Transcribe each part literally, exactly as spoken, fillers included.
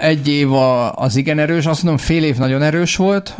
egy év az igen erős, azt mondom fél év nagyon erős volt,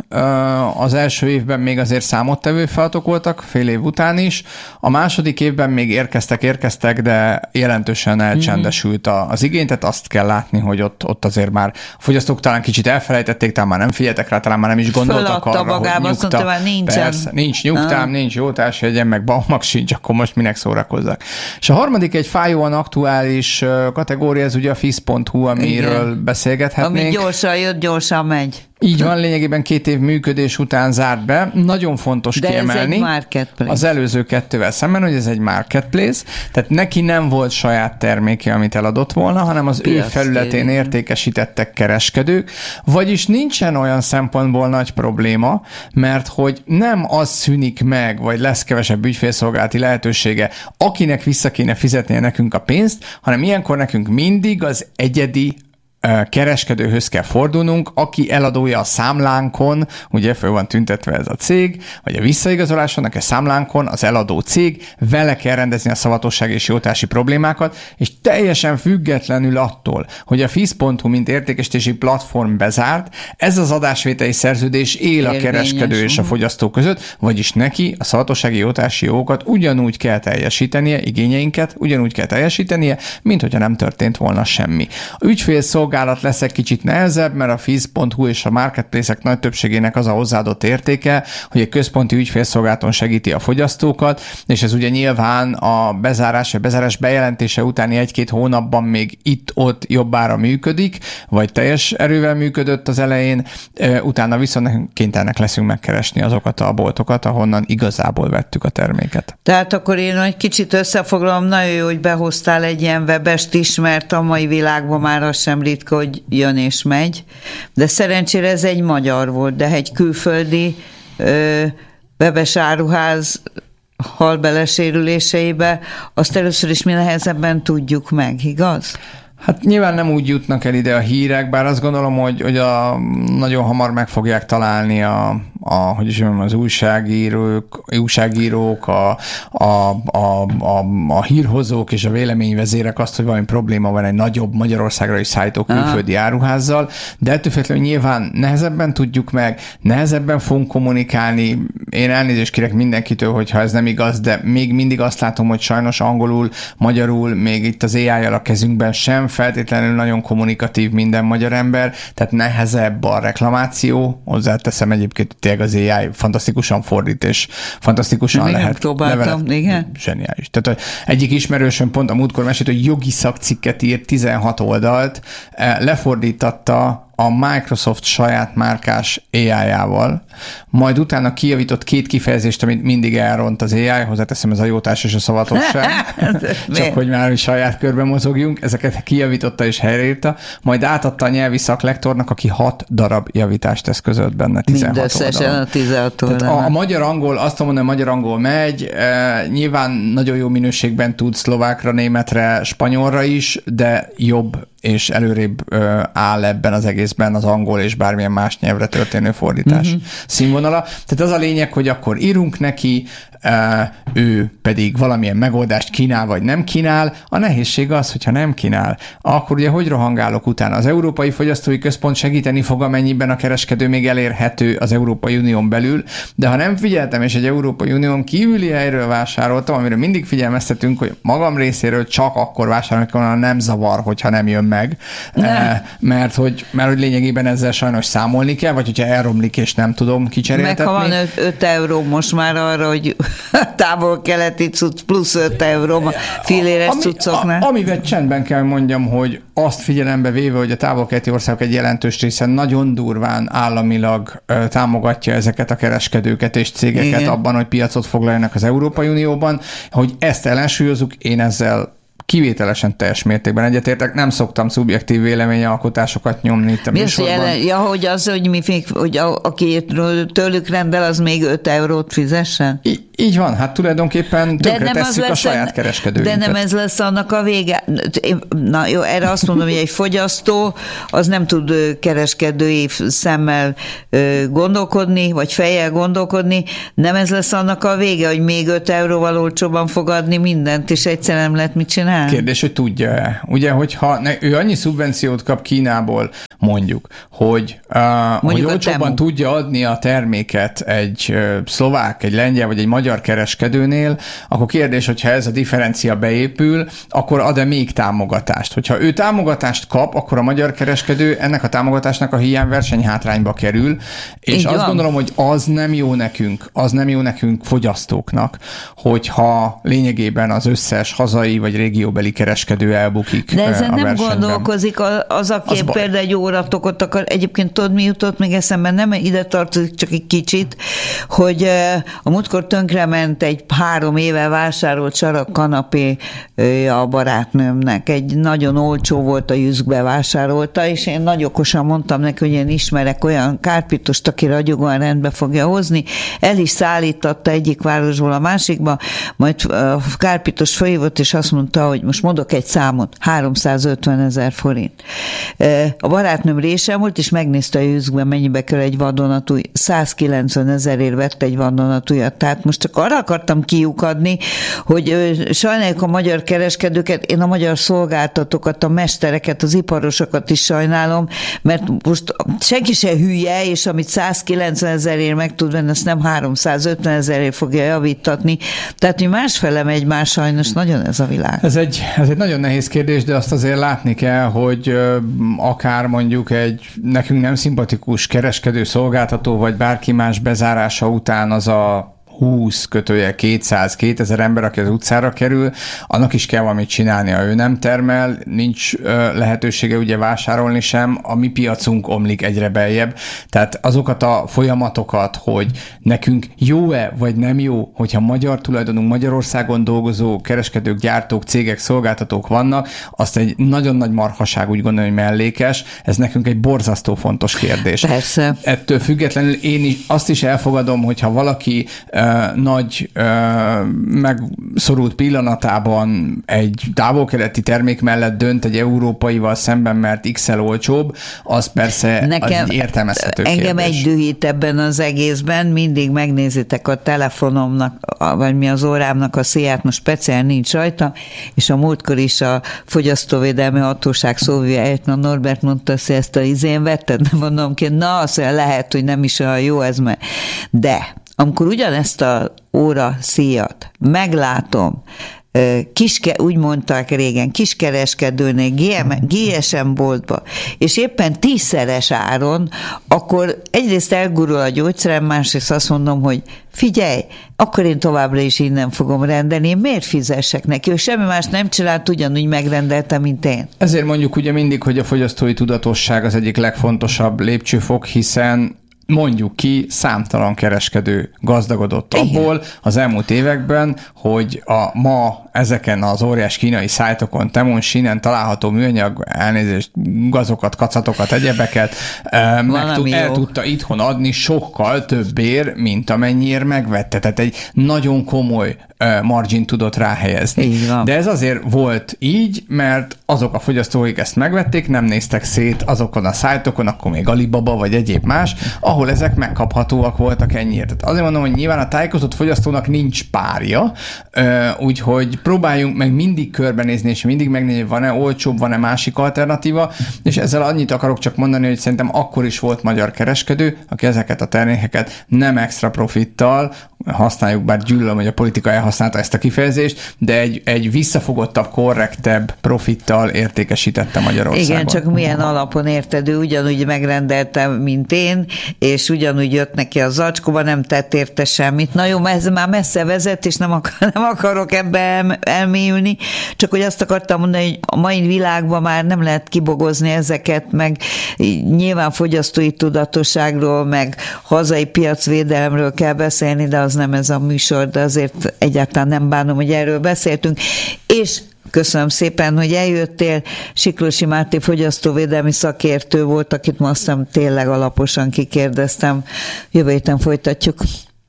az első évben még azért számottevő feladatok voltak, fél év után is, a második évben még érkeztek, érkeztek, de jelentősen elcsendesült az igény, tehát azt kell látni, hogy ott, ott azért már a fogyasztók talán kicsit elfelejtették, talán már nem figyeltek rá, talán már nem is gondoltak arra, magába, hogy nyugta. Már nincsen. Persze, nincs nyugtám, ah. nincs jó társjegyem, meg baumag sincs, akkor most minek szórakozzak. És a harmadik egy fájóan aktuális kategória, ez ugye a fisz pont hu, amiről igen. beszélgethetnénk. Ami gyorsan jött, gyorsan megy. Így van, lényegében két év működés után zárt be. Nagyon fontos de kiemelni. Ez egy marketplace. Az előző kettővel szemben, hogy ez egy marketplace, tehát neki nem volt saját terméke, amit eladott volna, hanem az Piac ő felületén tér. értékesítettek kereskedők, vagyis nincsen olyan szempontból nagy probléma, mert hogy nem az szűnik meg, vagy lesz kevesebb ügyfélszolgálati lehetősége, akinek vissza kéne fizetnie nekünk a pénzt, hanem ilyenkor nekünk mindig az egyedi kereskedőhöz kell fordulnunk, aki eladója a számlánkon, ugye föl van tüntetve ez a cég, vagy a visszaigazolásonak a számlánkon az eladó cég, vele kell rendezni a szavatosság és jótási problémákat, és teljesen függetlenül attól, hogy a fisz pont hu mint értékesítési platform bezárt, ez az adásvételi szerződés él Érvényes. a kereskedő és a fogyasztó között, vagyis neki a szavatossági jótási jogokat ugyanúgy kell teljesítenie, igényeinket ugyanúgy kell teljesítenie, mint hogyha nem történt volna semmi. A ügyfélszolgálat lesz egy kicsit nehezebb, mert a fisz pont hu és a marketplace-ek nagy többségének az a hozzáadott értéke, hogy egy központi ügyfélszolgálaton segíti a fogyasztókat, és ez ugye nyilván a bezárás, a bezárás bejelentése utáni egy-két hónapban még itt-ott jobbára működik, vagy teljes erővel működött az elején, utána viszont kénytelenek leszünk megkeresni azokat a boltokat, ahonnan igazából vettük a terméket. Tehát akkor én egy kicsit összefoglalom, nagyon jó, hogy behoztál egy ilyen webest is, mert a mai világban már az sem ritka, hogy jön és megy, de szerencsére ez egy magyar volt, de egy külföldi ö, webes áruház hal belesérüléseibe, azt először is mi nehezebben tudjuk meg, igaz? Hát nyilván nem úgy jutnak el ide a hírek, bár azt gondolom, hogy, hogy a, nagyon hamar meg fogják találni a, a, hogy is mondjam, az újságírók, újságírók a, a, a, a, a hírhozók és a véleményvezérek azt, hogy valami probléma van egy nagyobb Magyarországra is szállító külföldi áruházzal, de ettől függetlenül nyilván nehezebben tudjuk meg, nehezebben fogunk kommunikálni. Én elnézést kérek mindenkitől, hogyha ez nem igaz, de még mindig azt látom, hogy sajnos angolul, magyarul, még itt az á í-jal a kezünkben sem feltétlenül nagyon kommunikatív minden magyar ember, tehát nehezebb a reklamáció, hozzáteszem egyébként tényleg az á í fantasztikusan fordít, és fantasztikusan még lehet. Próbáltam, igen. Zseniális. Tehát egyik ismerősöm pont a múltkor mesélt, hogy jogi szakcikket írt tizenhat oldalt, lefordítatta a Microsoft saját márkás á í-jával, majd utána kijavított két kifejezést, amit mindig elront az á í, hozzáteszem, ez a jótás és a szavatosság, csak hogy már saját körben mozogjunk, ezeket kijavította és helyreírta, majd átadta a nyelvi szaklektornak, aki hat darab javítást eszközölt benne tizenhat Mindösszesen oldalon. a tizenhat oldalon. A, a magyar-angol, azt tudom mondani, a magyar-angol megy, e, nyilván nagyon jó minőségben tud szlovákra, németre, spanyolra is, de jobb és előrébb ö, áll ebben az egészben az angol és bármilyen más nyelvre történő fordítás mm-hmm. színvonala. Tehát az a lényeg, hogy akkor írunk neki, ő pedig valamilyen megoldást kínál, vagy nem kínál. A nehézség az, hogyha nem kínál, akkor ugye hogy rohangálok utána? Az Európai Fogyasztói Központ segíteni fog, amennyiben a kereskedő még elérhető az Európai Unión belül, de ha nem figyeltem, és egy Európai Unión kívüli helyről vásároltam, amiről mindig figyelmeztetünk, hogy magam részéről csak akkor vásárolok, onnan nem zavar, hogyha nem jön meg, ne. mert, hogy, mert hogy lényegében ezzel sajnos számolni kell, vagy hogyha elromlik, és nem tudom kicseréltetni. Meg ha van öt euró most már arra, hogy távol-keleti cucc plusz öt euró filléres ami, cuccoknál. A, amivel csendben kell mondjam, hogy azt figyelembe véve, hogy a távol-keleti országok egy jelentős része nagyon durván államilag ö, támogatja ezeket a kereskedőket és cégeket Igen. abban, hogy piacot foglaljanak az Európai Unióban, hogy ezt ellensúlyozunk, én ezzel kivételesen teljes mértékben egyetértek, nem szoktam szubjektív véleményalkotásokat nyomni itt a mi műsorban. Az, ja, hogy az, hogy, mi, hogy a, aki tőlük rendel, az még öt eurót fizessen? I- így van, hát tulajdonképpen tönkre tesszük a saját kereskedőinket. De nem ez lesz annak a vége. Na jó, erre azt mondom, hogy egy fogyasztó az nem tud kereskedői szemmel gondolkodni, vagy fejjel gondolkodni, nem ez lesz annak a vége, hogy még öt euróval olcsóban fog adni mindent, és egyszer nem lehet mit csinálni? Nem. Kérdés, hogy tudja-e. Ugye, hogyha ne, ő annyi szubvenciót kap Kínából, mondjuk, hogy, uh, hogy olcsóbban tudja adni a terméket egy uh, szlovák, egy lengyel vagy egy magyar kereskedőnél, akkor kérdés, hogyha ez a differencia beépül, akkor ad-e még támogatást. Hogyha ő támogatást kap, akkor a magyar kereskedő ennek a támogatásnak a hiány versenyhátrányba kerül, és így azt van. Gondolom, hogy az nem jó nekünk, az nem jó nekünk fogyasztóknak, hogyha lényegében az összes hazai vagy régióbeli kereskedő elbukik. De ezen a nem versenyben. Gondolkozik az, aki az például egy óratokot akar. Egyébként tudod, mi jutott még eszembe, nem ide tartozik, csak egy kicsit, hogy a múltkor tönkrement egy három éve vásárolt sarak kanapé a barátnőmnek. Egy nagyon olcsó volt, a Jüszkbe vásárolta, és én nagy okosan mondtam neki, hogy én ismerek olyan kárpitost, aki ragyogóan rendbe fogja hozni. El is szállítatta egyik városból a másikba, majd a kárpitos felhívott, és azt mondta, hogy most mondok egy számot, háromszázötven ezer forint. A barátnőm résem volt, és megnézte a Jüszkben, mennyibe kell egy vadonatúj. százkilencven ezerért vett egy vadonatújat. Tehát most csak arra akartam kiukadni, hogy sajnáljuk a magyar kereskedőket, én a magyar szolgáltatókat, a mestereket, az iparosokat is sajnálom, mert most senki se hülye, és amit százkilencven ezerért meg tud venni, azt nem háromszázötven ezerért fogja javítatni. Tehát, hogy másfele megy már sajnos, nagyon ez a világ. Ez egy, ez egy nagyon nehéz kérdés, de azt azért látni kell, hogy akár mondjuk egy nekünk nem szimpatikus kereskedő, szolgáltató, vagy bárki más bezárása után az a húsz kötője kétszáz kétezer ember, aki az utcára kerül, annak is kell valamit csinálnia. Ő nem termel, nincs lehetősége ugye vásárolni sem, a mi piacunk omlik egyre beljebb. Tehát azokat a folyamatokat, hogy nekünk jó-e, vagy nem jó, hogyha magyar tulajdonunk, Magyarországon dolgozó kereskedők, gyártók, cégek, szolgáltatók vannak, azt egy nagyon nagy marhaság úgy gondolom, hogy mellékes. Ez nekünk egy borzasztó fontos kérdés. Persze. Ettől függetlenül én is, azt is elfogadom, hogyha valaki nagy megszorult pillanatában egy távol-keleti termék mellett dönt egy európaival szemben, mert X-el olcsóbb, az persze nekem, az egy értelmezhető engem kérdés. egy dühít ebben az egészben, mindig megnézitek a telefonomnak, vagy mi az órámnak a szíját, most speciál nincs rajta, és a múltkor is a Fogyasztóvédelmi Hatóság szóvivője Ejtman Norbert mondta, hogy ezt a izén vetted, nem mondom ki, na, azt mondja, lehet, hogy nem is olyan jó ez, mert de amikor ugyanezt a óra szíjat meglátom, kiske, úgy mondták régen, kiskereskedőnél, gé es em boltba, és éppen tízszeres áron, akkor egyrészt elgurul a gyógyszerem, másrészt azt mondom, hogy figyelj, akkor én továbbra is innen fogom rendelni, én miért fizessek neki? Ő semmi más nem csinált, ugyanúgy megrendelte, mint én. Ezért mondjuk ugye mindig, hogy a fogyasztói tudatosság az egyik legfontosabb lépcsőfok, hiszen mondjuk ki, számtalan kereskedő gazdagodott abból igen. az elmúlt években, hogy a ma ezeken az óriás kínai szájtokon, Temon, Shinen található műanyag, elnézést, gazokat, kacatokat, egyebeket meg tud, el tudta itthon adni sokkal többért, mint amennyiért megvette. Tehát egy nagyon komoly margin tudott ráhelyezni. De ez azért volt így, mert azok a fogyasztóik ezt megvették, nem néztek szét azokon a szájtokon, akkor még Alibaba vagy egyéb más, ahol ezek megkaphatóak voltak ennyiért. Tehát azért mondom, hogy nyilván a tájékozott fogyasztónak nincs párja, úgyhogy próbáljunk meg mindig körbenézni, és mindig megnézni, hogy van-e olcsóbb, van-e másik alternatíva, és ezzel annyit akarok csak mondani, hogy szerintem akkor is volt magyar kereskedő, aki ezeket a termékeket nem extra profittal, használjuk, bár gyűlölöm, hogy a politika elhasználta ezt a kifejezést, de egy, egy visszafogottabb, korrektebb profittal értékesítette Magyarországon. Igen, csak milyen alapon érted, ő ugyanúgy megrendelte, mint én, és ugyanúgy jött neki a zacskóba, nem tett érte semmit. Na jó, ez már messze vezet, és nem, akar, nem akarok ebbe elmélyülni, csak hogy azt akartam mondani, hogy a mai világban már nem lehet kibogozni ezeket, meg nyilván fogyasztói tudatosságról, meg hazai piacvédelemről kell beszélni, de az nem ez a műsor, de azért egyáltalán nem bánom, hogy erről beszéltünk. És köszönöm szépen, hogy eljöttél. Siklósi Máté fogyasztóvédelmi szakértő volt, akit ma aztán tényleg alaposan kikérdeztem. Jövő héten folytatjuk.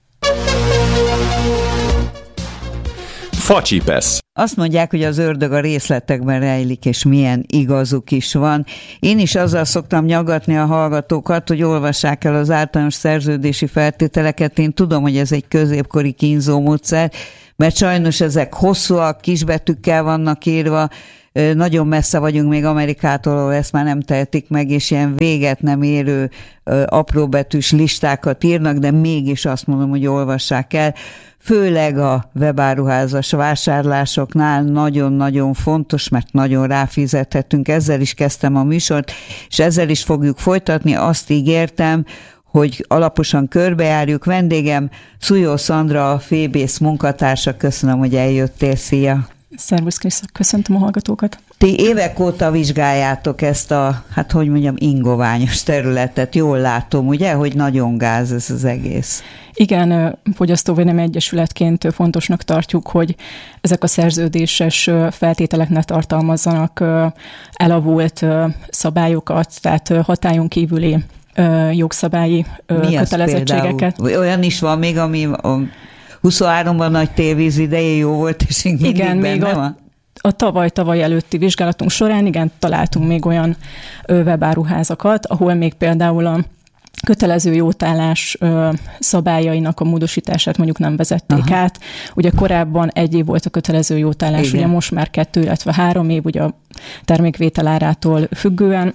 Facsipesz. Azt mondják, hogy az ördög a részletekben rejlik, és milyen igazuk is van. Én is azzal szoktam nyaggatni a hallgatókat, hogy olvassák el az általános szerződési feltételeket. Én tudom, hogy ez egy középkori kínzó módszer, mert sajnos ezek hosszúak, kisbetűkkel vannak írva, nagyon messze vagyunk még Amerikától, ahol ezt már nem tehetik meg, és ilyen véget nem érő apróbetűs listákat írnak, de mégis azt mondom, hogy olvassák el. Főleg a webáruházas vásárlásoknál nagyon-nagyon fontos, mert nagyon ráfizethetünk. Ezzel is kezdtem a műsort, és ezzel is fogjuk folytatni. Azt ígértem, hogy alaposan körbejárjuk. Vendégem Szújó Szandra, a Fébész munkatársa. Köszönöm, hogy eljöttél. Szia! Szervusz, Krisz, köszöntöm a hallgatókat. Ti évek óta vizsgáljátok ezt a, hát hogy mondjam, ingoványos területet. Jól látom, ugye, hogy nagyon gáz ez az egész. Igen, Fogyasztóvédelmi Egyesületként fontosnak tartjuk, hogy ezek a szerződéses feltételek ne tartalmazzanak elavult szabályokat, tehát hatályon kívüli jogszabályi Mi kötelezettségeket. Olyan is van még, ami a huszonháromban nagy tévíz ideje jó volt, és még mindig igen, benne még van? A, a tavaly-tavaly előtti vizsgálatunk során, igen, találtunk még olyan webáruházakat, ahol még például a kötelező jótállás ö, szabályainak a módosítását mondjuk nem vezették Aha. át. Ugye korábban egy év volt a kötelező jótállás, igen. Ugye most már kettő, illetve három év, ugye a termékvétel árától függően.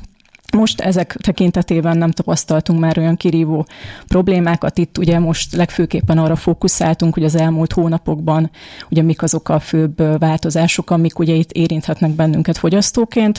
Most ezek tekintetében nem tapasztaltunk már olyan kirívó problémákat. Itt ugye most legfőképpen arra fókuszáltunk, hogy az elmúlt hónapokban ugye mik azok a főbb változások, amik ugye itt érinthetnek bennünket fogyasztóként.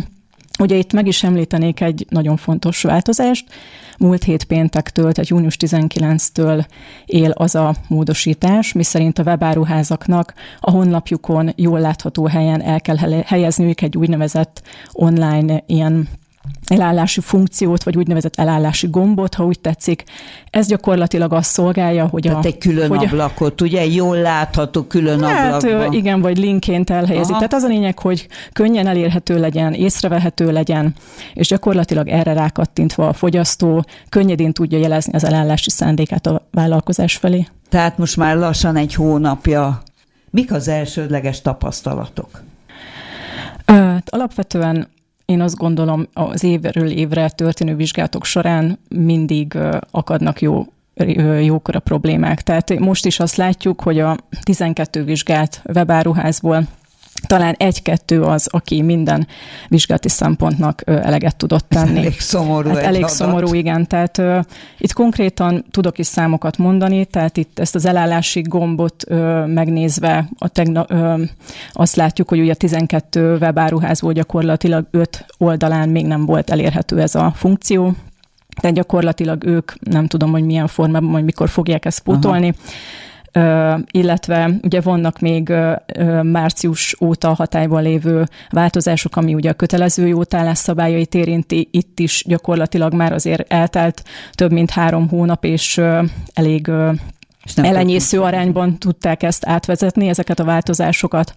Ugye itt meg is említenék egy nagyon fontos változást. Múlt hét péntektől, tehát június tizenkilencedikétől él az a módosítás, miszerint a webáruházaknak a honlapjukon jól látható helyen el kell helyezniük egy úgynevezett online ilyen elállási funkciót, vagy úgynevezett elállási gombot, ha úgy tetszik. Ez gyakorlatilag azt szolgálja, hogy Tehát a... egy külön hogy ablakot, ugye? Jól látható külön hát, ablakban. Igen, vagy linkként elhelyezik. Aha. Tehát az a lényeg, hogy könnyen elérhető legyen, észrevehető legyen, és gyakorlatilag erre rákattintva a fogyasztó könnyedén tudja jelezni az elállási szándékát a vállalkozás felé. Tehát most már lassan egy hónapja. Mik az elsődleges tapasztalatok? Ö, alapvetően én azt gondolom, az évről évre történő vizsgálatok során mindig akadnak jó, jókora problémák. Tehát most is azt látjuk, hogy a tizenkettő vizsgált webáruházból talán egy-kettő az, aki minden vizsgálati szempontnak eleget tudott tenni. Elég szomorú. Hát elég adat. szomorú, igen. Tehát uh, itt konkrétan tudok is számokat mondani, tehát itt ezt az elállási gombot uh, megnézve a tegna, uh, azt látjuk, hogy ugye tizenkettő webáruházból gyakorlatilag öt oldalán még nem volt elérhető ez a funkció. Tehát gyakorlatilag ők, nem tudom, hogy milyen formában, majd mikor fogják ezt pótolni. Aha. Uh, illetve ugye vannak még uh, március óta hatályban lévő változások, ami ugye a kötelező jótállás szabályait érinti. Itt is gyakorlatilag már azért eltelt több mint három hónap, és uh, elég uh, elenyésző arányban tudták ezt átvezetni, ezeket a változásokat.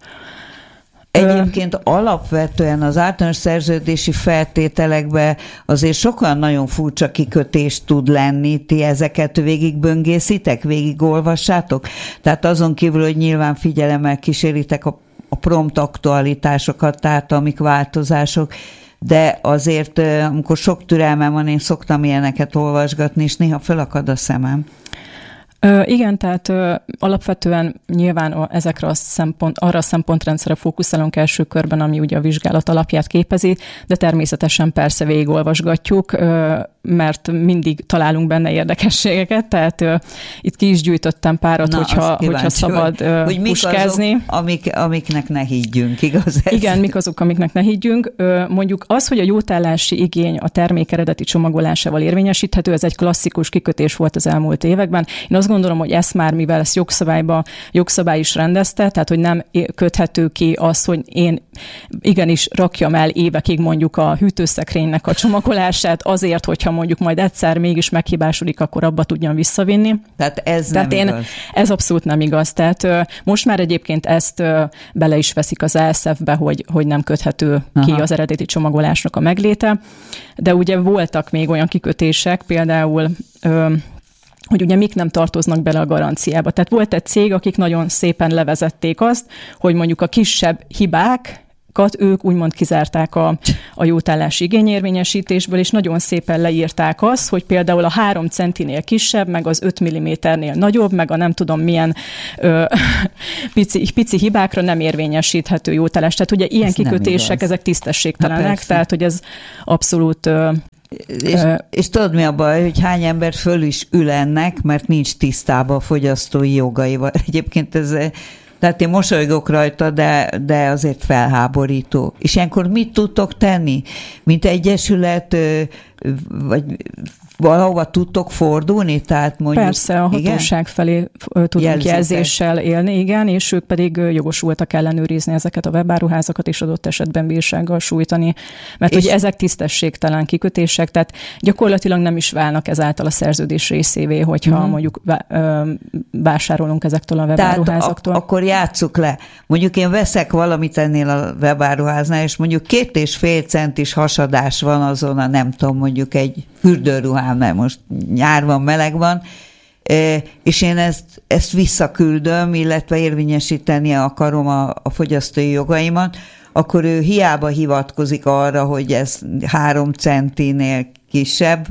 Egyébként alapvetően az általános szerződési feltételekben azért sokan nagyon furcsa kikötés tud lenni. Ti ezeket végigböngészitek, végigolvassátok? Tehát azon kívül, hogy nyilván figyelemmel kíséritek a, a prompt aktualitásokat, tehát amik változások, de azért, amikor sok türelmem van, én szoktam ilyeneket olvasgatni, és néha fölakad a szemem. Ö, igen, tehát ö, alapvetően nyilván a, ezekre a szempont, arra a szempontrendszerre fókuszálunk első körben, ami ugye a vizsgálat alapját képezi, de természetesen persze végigolvasgatjuk, ö, mert mindig találunk benne érdekességeket, tehát ö, itt ki is gyűjtöttem párat, Na, hogyha, hogyha szabad ö, hogy puskázni. Azok, amik, amiknek ne higgyünk, igaz? Ez? Igen, mik azok, amiknek ne higgyünk. Ö, mondjuk az, hogy a jótállási igény a termék eredeti csomagolásával érvényesíthető, ez egy klasszikus kikötés volt az elmúlt években. Én azt gondolom, hogy ezt már, mivel ezt jogszabályba, jogszabály is rendezte, tehát hogy nem köthető ki az, hogy én igenis rakjam el évekig mondjuk a hűtőszekrénynek a csomagolását azért, hogyha mondjuk majd egyszer mégis meghibásodik, akkor abba tudjam visszavinni. Tehát ez tehát nem én, igaz. Ez abszolút nem igaz. Tehát uh, most már egyébként ezt uh, bele is veszik az á es ef-be, hogy, hogy nem köthető Aha. ki az eredeti csomagolásnak a megléte. De ugye voltak még olyan kikötések, például uh, hogy ugye mik nem tartoznak bele a garanciába. Tehát volt egy cég, akik nagyon szépen levezették azt, hogy mondjuk a kisebb hibák ők úgymond kizárták a, a jótállási igényérvényesítésből, és nagyon szépen leírták azt, hogy például a három centinél kisebb, meg az öt milliméternél nagyobb, meg a nem tudom milyen ö, pici, pici hibákra nem érvényesíthető jótállás. Tehát ugye ilyen ez kikötések, ezek tisztességtelenek, tehát hogy ez abszolút... Ö, És, és tudod mi a baj, hogy hány ember föl is ül ennek, mert nincs tisztában a fogyasztói jogaival. Egyébként ez, tehát én mosolygok rajta, de, de azért felháborító. És ilyenkor mit tudtok tenni? Mint egyesület, vagy valahova tudtok fordulni? Tehát mondjuk, persze, a hatóság igen? felé tudunk Jelzetek. jelzéssel élni, igen, és ők pedig jogosultak ellenőrizni ezeket a webáruházakat, és adott esetben bírsággal sújtani, mert ugye ezek tisztességtelen kikötések, tehát gyakorlatilag nem is válnak ezáltal a szerződés részévé, hogyha hmm. mondjuk vásárolunk ezektől a webáruházaktól. Ak- akkor játsszuk le. Mondjuk én veszek valamit ennél a webáruháznál, és mondjuk két és fél centis hasadás van azon a nem tudom, mondjuk egy fürdőruhán, mert most nyár van, meleg van, és én ezt, ezt visszaküldöm, illetve érvényesíteni akarom a, a fogyasztói jogaimat, akkor ő hiába hivatkozik arra, hogy ez három centinél kisebb.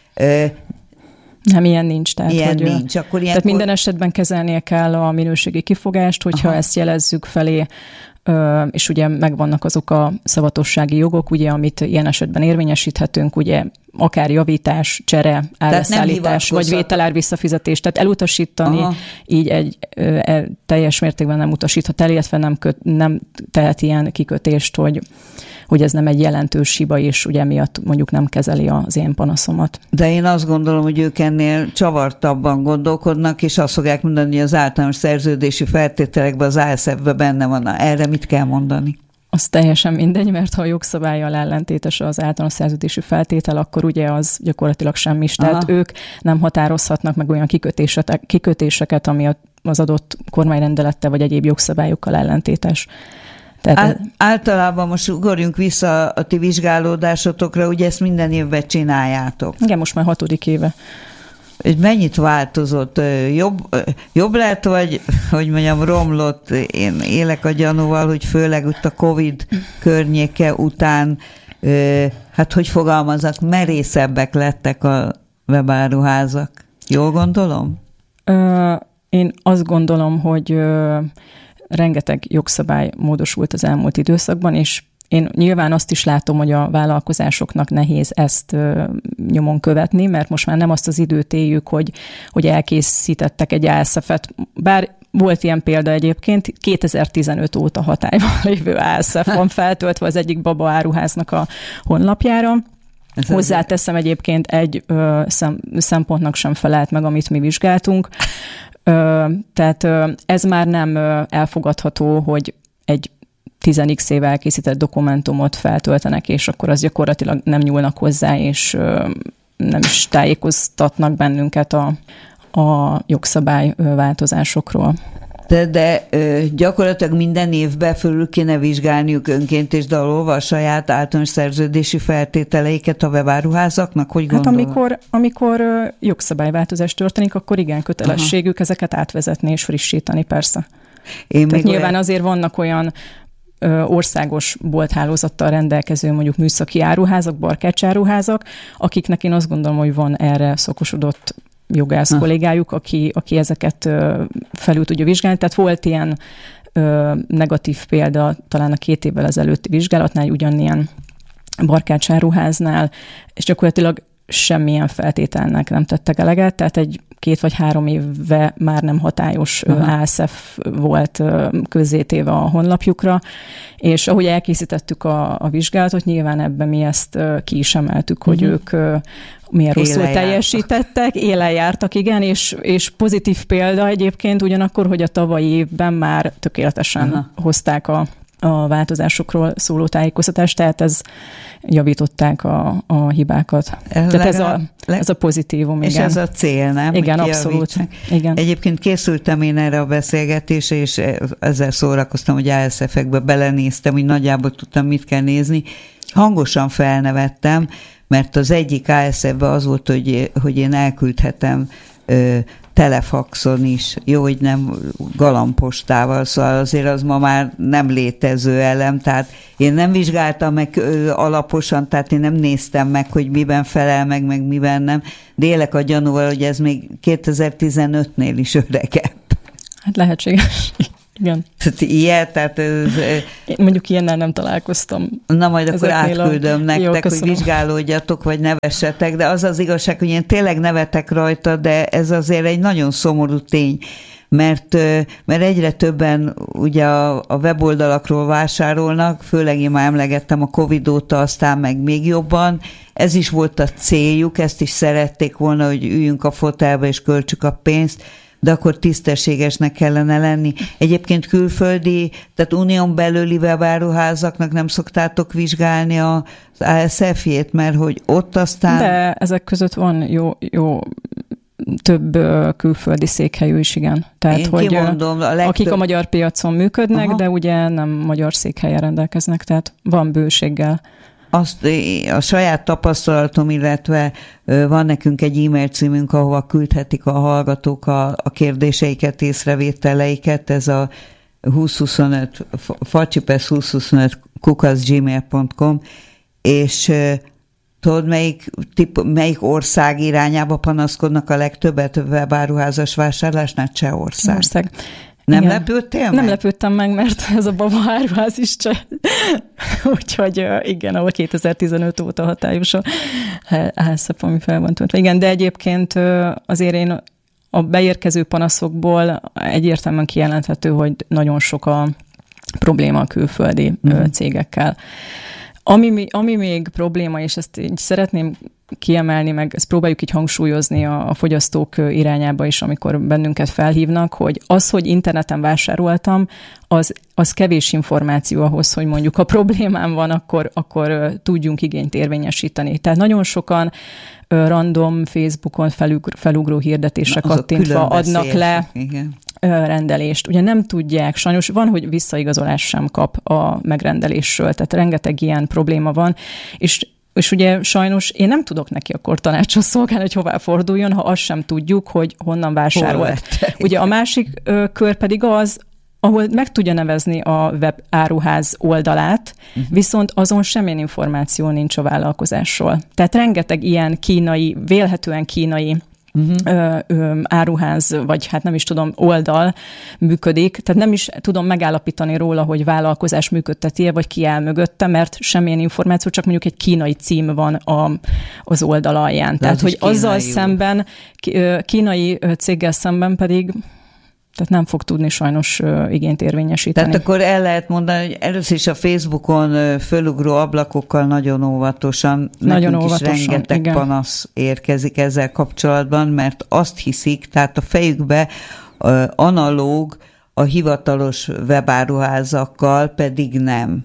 Nem, ilyen nincs. Tehát, ilyen hogy, nincs. Akkor tehát minden esetben kezelnie kell a minőségi kifogást, hogyha aha. ezt jelezzük felé, és ugye megvannak azok a szavatossági jogok, ugye, amit ilyen esetben érvényesíthetünk, ugye akár javítás, csere, árleszállítás, vagy vételár visszafizetés, tehát elutasítani aha. így egy e, teljes mértékben nem utasíthat el, illetve nem, köt, nem tehet ilyen kikötést, hogy, hogy ez nem egy jelentős hiba, és ugye miatt mondjuk nem kezeli az én panaszomat. De én azt gondolom, hogy ők ennél csavartabban gondolkodnak, és azt fogják mondani, hogy az általános szerződési feltételekben, az á es ef-ben benne van. Erre mit kell mondani? Az teljesen mindegy, mert ha a jogszabállyal ellentétes az általános szerződési feltétel, akkor ugye az gyakorlatilag semmi is. Tehát ők nem határozhatnak meg olyan kikötéseket, ami az adott kormányrendelettel vagy egyéb jogszabályokkal ellentétes. Tehát Á, általában most ugorjunk vissza a ti vizsgálódásotokra, ugye ezt minden évben csináljátok. Igen, most már hatodik éve. Mennyit változott? Jobb, jobb lett, vagy hogy mondjam, romlott? Én élek a gyanúval, hogy főleg ott a Covid környéke után, hát hogy fogalmazok, merészebbek lettek a webáruházak. Jól gondolom? Én azt gondolom, hogy rengeteg jogszabály módosult az elmúlt időszakban, és én nyilván azt is látom, hogy a vállalkozásoknak nehéz ezt ö, nyomon követni, mert most már nem azt az időt éljük, hogy, hogy elkészítettek egy á es ef-et, bár volt ilyen példa egyébként, kétezer-tizenöt óta hatályban lévő á es ef van feltöltve az egyik baba áruháznak a honlapjára. Ez hozzáteszem egyébként egy ö, szem, szempontnak sem felelt meg, amit mi vizsgáltunk. Ö, tehát ö, ez már nem ö, elfogadható, hogy egy tíz x éve elkészített dokumentumot feltöltenek, és akkor az gyakorlatilag nem nyúlnak hozzá, és ö, nem is tájékoztatnak bennünket a, a jogszabály változásokról. De, de gyakorlatilag minden évben fölül kéne vizsgálniuk önként és dalolva a saját általános szerződési feltételeiket a webáruházaknak? Hogy hát amikor, amikor jogszabályváltozás történik, akkor igen, kötelességük aha. ezeket átvezetni és frissíteni, persze. Én Tehát nyilván olyan... azért vannak olyan ö, országos bolthálózattal rendelkező mondjuk műszaki áruházak, barkácsáruházak, akiknek én azt gondolom, hogy van erre szakosodott jogász ha. kollégájuk, aki, aki ezeket ö, felül tudja vizsgálni. Tehát volt ilyen ö, negatív példa talán a két évvel ezelőtti vizsgálatnál, ugyanilyen barkácsáruháznál, és gyakorlatilag semmilyen feltételnek nem tettek eleget, tehát egy két vagy három éve már nem hatályos uh-huh. á es ef volt közzétéve a honlapjukra, és ahogy elkészítettük a, a vizsgálatot, nyilván ebben mi ezt ki is emeltük, uh-huh. hogy ők milyen rosszul élen teljesítettek, élen jártak, igen, és, és pozitív példa egyébként ugyanakkor, hogy a tavalyi évben már tökéletesen uh-huh. hozták a a változásokról szóló tájékoztatást, tehát ez javították a, a hibákat. Ez tehát ez a, ez a pozitívum, és igen. ez a cél, nem? Igen, abszolút. Igen. Egyébként készültem én erre a beszélgetésre, és ezzel szórakoztam, hogy á es ef-ekbe belenéztem, hogy nagyjából tudtam, mit kell nézni. Hangosan felnevettem, mert az egyik á es ef-ben az volt, hogy, hogy én elküldhetem telefaxon is, jó, hogy nem galambostával, szóval azért az ma már nem létező elem, tehát én nem vizsgáltam meg ö, alaposan, tehát én nem néztem meg, hogy miben felel meg, meg miben nem, de élek a gyanúval, hogy ez még kétezer-tizenötnél is öregebb. Hát lehetséges. Igen. Tehát ilyet, tehát... Ez, én mondjuk ilyennel nem találkoztam. Na majd akkor átküldöm a... nektek, jó, hogy vizsgálódjatok, vagy nevessetek, de az az igazság, hogy én tényleg nevetek rajta, de ez azért egy nagyon szomorú tény, mert, mert egyre többen ugye a, a weboldalakról vásárolnak, főleg én már emlegettem a Covid óta, aztán meg még jobban. Ez is volt a céljuk, ezt is szerették volna, hogy üljünk a fotelbe és költsük a pénzt, de akkor tisztességesnek kellene lenni. Egyébként külföldi, tehát unión belüli webáruházaknak nem szoktátok vizsgálni az á es ef-jét, mert hogy ott aztán... De ezek között van jó, jó több külföldi székhelyű is, igen. Tehát, én hogy kimondom, a legtöbb... akik a magyar piacon működnek, aha, de ugye nem magyar székhelyen rendelkeznek, tehát van bőséggel. Azt a saját tapasztalatom, illetve van nekünk egy e-mail címünk, ahova küldhetik a hallgatók a, a kérdéseiket, észrevételeiket, ez a húsz-huszonöt, facsipesz húsz-huszonöt kukac gmail pont com, és tudod, melyik, tip, melyik ország irányába panaszkodnak a legtöbbet webáruházas vásárlásnál? Csehország. Ország. Nem igen. lepődtél meg? Nem lepődtem meg, mert ez a Baba áruház is cseh. Úgyhogy igen, ahol kétezer-tizenöt óta hatályos a házszap, ami fel van töltve. Igen, de egyébként azért én a beérkező panaszokból egyértelműen kijelenthető, hogy nagyon sok a probléma a külföldi mm. cégekkel. Ami, ami még probléma, és ezt így szeretném kiemelni, meg ezt próbáljuk így hangsúlyozni a, a fogyasztók irányába is, amikor bennünket felhívnak, hogy az, hogy interneten vásároltam, az, az kevés információ ahhoz, hogy mondjuk ha problémám van, akkor, akkor tudjunk igényt érvényesíteni. Tehát nagyon sokan random Facebookon felugr, felugró hirdetésre na, kattintva adnak le igen. rendelést. Ugye nem tudják, sajnos van, hogy visszaigazolás sem kap a megrendelésről, tehát rengeteg ilyen probléma van, és És ugye sajnos én nem tudok neki akkor tanácsot szolgálni, hogy hová forduljon, ha azt sem tudjuk, hogy honnan vásárolt. Ugye a másik ö, kör pedig az, ahol meg tudja nevezni a web áruház oldalát, uh-huh. viszont azon semmilyen információ nincs a vállalkozásról. Tehát rengeteg ilyen kínai, vélhetően kínai Uh-huh. Ö, ö, áruház, vagy hát nem is tudom, oldal működik, tehát nem is tudom megállapítani róla, hogy vállalkozás működteti-e, vagy ki áll mögötte, mert semmilyen információ, csak mondjuk egy kínai cím van a, az oldal alján. De tehát, hogy azzal jó. szemben, kínai céggel szemben pedig tehát nem fog tudni sajnos uh, igényt érvényesíteni. Tehát akkor el lehet mondani, hogy először is a Facebookon uh, fölugró ablakokkal nagyon óvatosan, nagyon nekünk óvatosan, is rengeteg igen. panasz érkezik ezzel kapcsolatban, mert azt hiszik, tehát a fejükbe uh, analóg a hivatalos webáruházakkal pedig nem.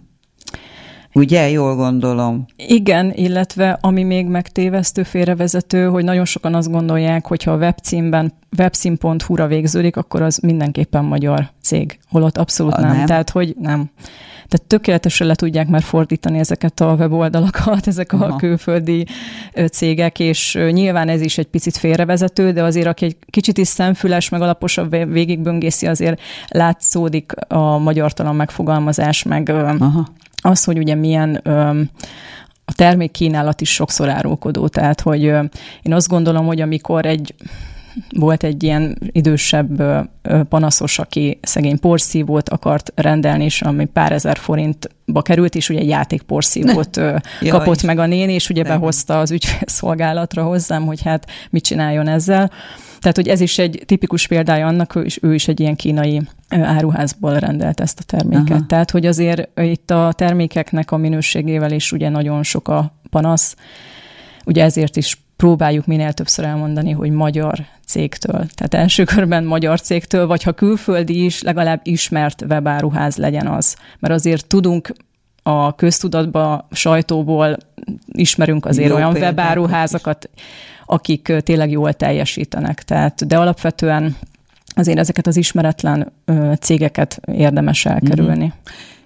Ugye? Jól gondolom. Igen, illetve ami még megtévesztő, félrevezető, hogy nagyon sokan azt gondolják, hogyha a webcímben webcím pont hu-ra végződik, akkor az mindenképpen magyar cég. Holott abszolút nem. nem. Tehát, hogy nem. Tehát tökéletesen le tudják már fordítani ezeket a weboldalakat, ezek a Aha. külföldi cégek, és nyilván ez is egy picit félrevezető, de azért aki egy kicsit is szemfüles, meg alaposabb végigböngészi, azért látszódik a magyartalan megfogalmazás, meg Aha. az, hogy ugye milyen öm, a termékkínálat is sokszor árulkodó. Tehát, hogy öm, én azt gondolom, hogy amikor egy volt egy ilyen idősebb ö, panaszos, aki szegény porszívót akart rendelni, és ami pár ezer forintba került, és ugye egy játékporszívót ö, kapott meg a néni, és ugye nem. behozta az ügyfélszolgálatra hozzám, hogy hát mit csináljon ezzel. Tehát, hogy ez is egy tipikus példája annak, és ő is egy ilyen kínai áruházból rendelt ezt a terméket. Aha. Tehát, hogy azért itt a termékeknek a minőségével is ugye nagyon sok a panasz. Ugye ezért is próbáljuk minél többször elmondani, hogy magyar cégtől. Tehát első körben magyar cégtől, vagy ha külföldi is, legalább ismert webáruház legyen az. Mert azért tudunk a köztudatba, sajtóból ismerünk azért jó olyan webáruházakat, akik tényleg jól teljesítenek. Tehát, de alapvetően azért ezeket az ismeretlen cégeket érdemes elkerülni.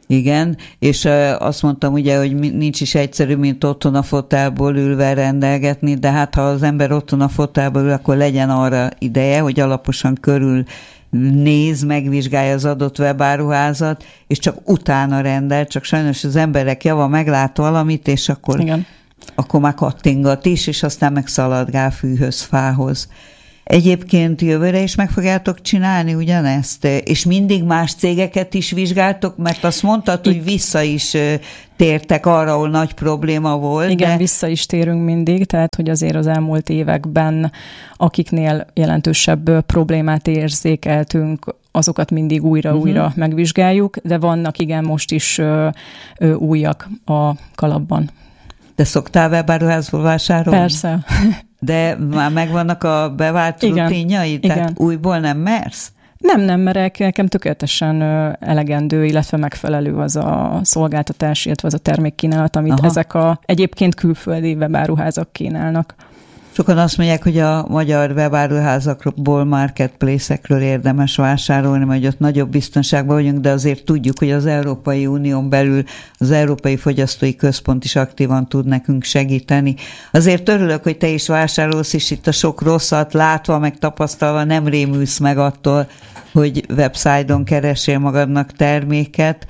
Igen, és azt mondtam ugye, hogy nincs is egyszerű, mint otthon a fotelból ülve rendelgetni, de hát ha az ember otthon a fotelból ül, akkor legyen arra ideje, hogy alaposan körül néz, megvizsgálja az adott webáruházat, és csak utána rendel, csak sajnos az emberek java meglát valamit, és akkor, igen. akkor már kattingat is, és aztán meg szaladgál fűhöz, fához. Egyébként jövőre is meg fogjátok csinálni ugyanezt? És mindig más cégeket is vizsgáltok? Mert azt mondtad, hogy vissza is tértek arra, ahol nagy probléma volt. Igen, de... vissza is térünk mindig, tehát hogy azért az elmúlt években, akiknél jelentősebb problémát érzékeltünk, azokat mindig újra-újra uh-huh. megvizsgáljuk, de vannak igen most is ö, ö, újak a kalapban. De szoktál webáruházból vásárolni? Persze. De már megvannak a bevált rutinjai? Tehát igen. Újból nem mersz? Nem, nem merek, nekem tökéletesen elegendő, illetve megfelelő az a szolgáltatás, illetve az a termékkínálat, amit Aha. ezek a egyébként külföldi webáruházak kínálnak. Sokan azt mondják, hogy a magyar webáruházakból, marketplace-ekről érdemes vásárolni, mert ott nagyobb biztonságban vagyunk, de azért tudjuk, hogy az Európai Unión belül az Európai Fogyasztói Központ is aktívan tud nekünk segíteni. Azért örülök, hogy te is vásárolsz, és itt a sok rosszat látva, meg tapasztalva nem rémülsz meg attól, hogy websájton keresél magadnak terméket.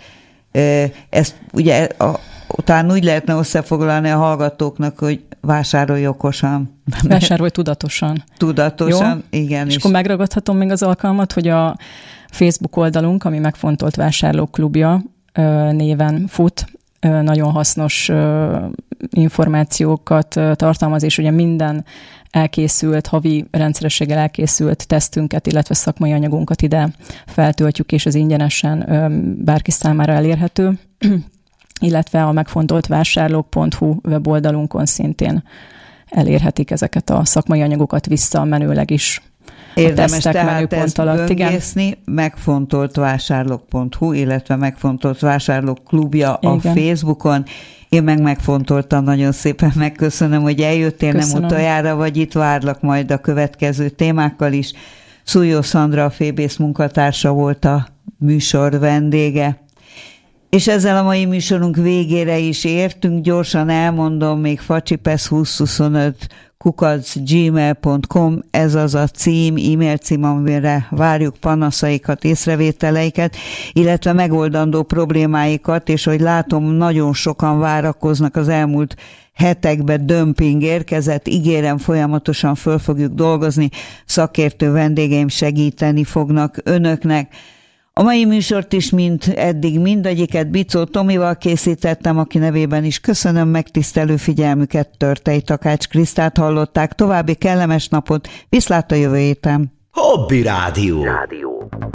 Ezt ugye a, talán úgy lehetne összefoglalni a hallgatóknak, hogy vásárolj okosan. Vásárolj tudatosan. Tudatosan, jó? Igen. És, és akkor megragadhatom még az alkalmat, hogy a Facebook oldalunk, ami Megfontolt Vásárlók Klubja néven fut, nagyon hasznos információkat tartalmaz, és ugye minden elkészült, havi rendszerességgel elkészült tesztünket, illetve szakmai anyagunkat ide feltöltjük, és ez ingyenesen bárki számára elérhető, illetve a megfontoltvásárlók pont hu weboldalunkon szintén elérhetik ezeket a szakmai anyagokat visszamenőleg is. Érdemes tehát ezt böngészni, megfontoltvásárlók pont hu, illetve Megfontolt Vásárlók Klubja a Igen. Facebookon. Én meg megfontoltam, nagyon szépen megköszönöm, hogy eljöttél, Köszönöm. Nem utoljára vagy itt, várlak majd a következő témákkal is. Szújó Szandra, a Fébész munkatársa volt a műsor vendége. És ezzel a mai műsorunk végére is értünk. Gyorsan elmondom, még facsipesz húsz huszonöt kukac gmail pont com, ez az a cím, e-mail cím, amire várjuk panaszaikat, észrevételeiket, illetve megoldandó problémáikat, és hogy látom, nagyon sokan várakoznak, az elmúlt hetekben dömping érkezett, ígérem, folyamatosan föl fogjuk dolgozni, szakértő vendégeim segíteni fognak önöknek. A mai műsort is, mint eddig mindegyiket Bicó Tomival készítettem, aki nevében is köszönöm megtisztelő figyelmüket, Törtei Takács Krisztát hallották. További kellemes napot, viszlát a jövő héten. Hobby Rádió. Rádió.